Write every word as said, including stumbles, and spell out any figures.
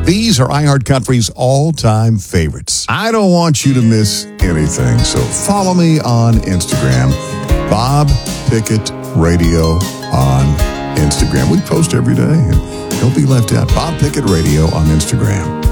These are iHeartCountry's all-time favorites. I don't want you to miss anything, so follow me on Instagram, Bob Pickett Radio on Instagram. We post every day, and don't be left out. Bob Pickett Radio on Instagram.